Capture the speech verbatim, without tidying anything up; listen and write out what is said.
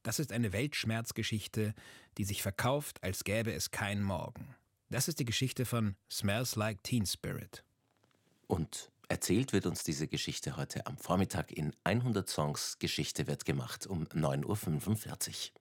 Das ist eine Weltschmerzgeschichte, die sich verkauft, als gäbe es keinen Morgen. Das ist die Geschichte von Smells Like Teen Spirit. Und erzählt wird uns diese Geschichte heute am Vormittag in hundert Songs Geschichte wird gemacht um neun Uhr fünfundvierzig.